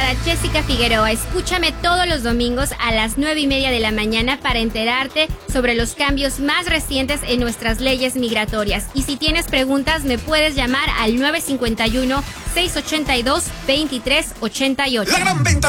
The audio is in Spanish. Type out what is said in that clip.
Jessica Figueroa. Escúchame todos los domingos a las 9:30 de la mañana para enterarte sobre los cambios más recientes en nuestras leyes migratorias. Y si tienes preguntas, me puedes llamar al 951-682-2388. La gran venta